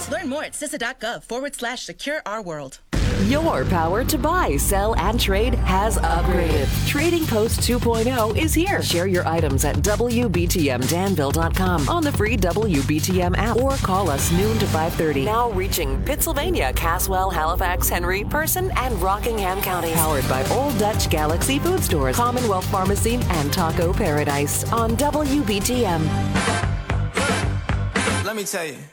Right. Learn more at CISA.gov/secure our world. Your power to buy, sell, and trade has upgraded. Trading Post 2.0 is here. Share your items at WBTMDanville.com on the free WBTM app or call us noon to 5:30. Now reaching Pittsylvania, Caswell, Halifax, Henry, Person, and Rockingham counties. Powered by Old Dutch Galaxy Food Stores, Commonwealth Pharmacy, and Taco Paradise on WBTM. Let me tell you.